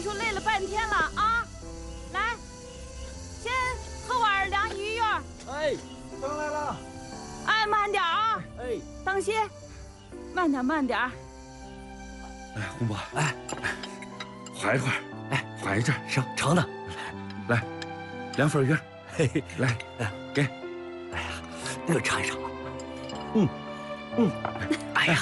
你说累了半天了啊！来，先喝碗凉鱼圆。 哎，上来了。 哎，慢点啊！ 哎， 当心，慢点，慢点。 哎，红宝，哎，缓一会儿，哎，缓一阵， 成的。 来，2份鱼， 嘿嘿， 来，给。 哎呀，那个尝一尝。哎呀。